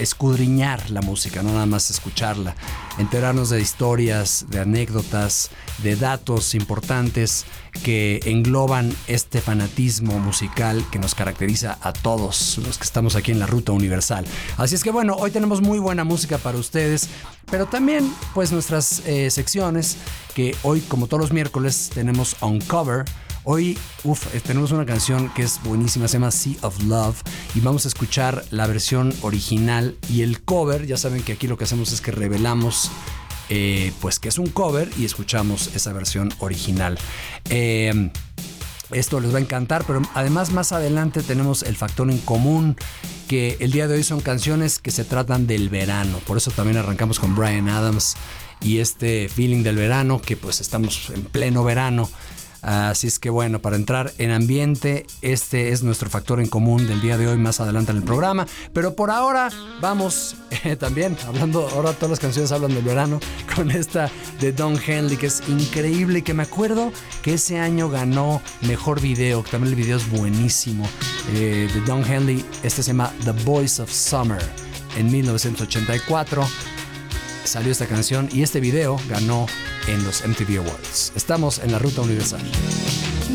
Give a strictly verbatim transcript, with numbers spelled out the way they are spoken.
escudriñar la música, no nada más escucharla, enterarnos de historias, de anécdotas, de datos importantes que engloban este fanatismo musical que nos caracteriza a todos los que estamos aquí en la Ruta Universal. Así es que bueno, hoy tenemos muy buena música para ustedes, pero también pues nuestras eh, secciones que hoy, como todos los miércoles, tenemos Uncover. Hoy, uf, tenemos una canción que es buenísima, se llama Sea of Love, y vamos a escuchar la versión original y el cover. Ya saben que aquí lo que hacemos es que revelamos eh, pues que es un cover y escuchamos esa versión original. Eh, esto les va a encantar, pero además más adelante tenemos el factor en común, que el día de hoy son canciones que se tratan del verano. Por eso también arrancamos con Bryan Adams y este feeling del verano, que pues estamos en pleno verano. Así es que bueno, para entrar en ambiente, este es nuestro factor en común del día de hoy, más adelante en el programa. Pero por ahora vamos eh, también, hablando, ahora todas las canciones hablan del verano, con esta de Don Henley, que es increíble, que me acuerdo que ese año ganó Mejor Video, que también el video es buenísimo, eh, de Don Henley. Este se llama The Voice of Summer. En mil novecientos ochenta y cuatro salió esta canción y este video ganó en los M T V Awards. Estamos en la Ruta Universal.